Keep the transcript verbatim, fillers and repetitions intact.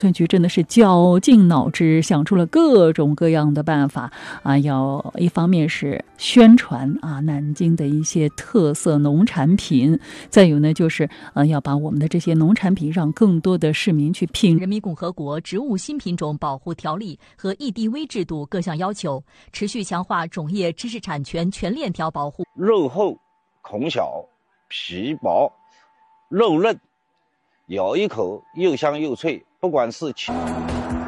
村局真的是绞尽脑汁，想出了各种各样的办法啊！要一方面是宣传啊南京的一些特色农产品，再有呢就是呃要把我们的这些农产品让更多的市民去品。 人民共和国植物新品种保护条例和 E D V 制度各项要求，持续强化种业知识产权全链条保护。 肉厚、孔小、皮薄、肉嫩，咬一口又香又脆，不管是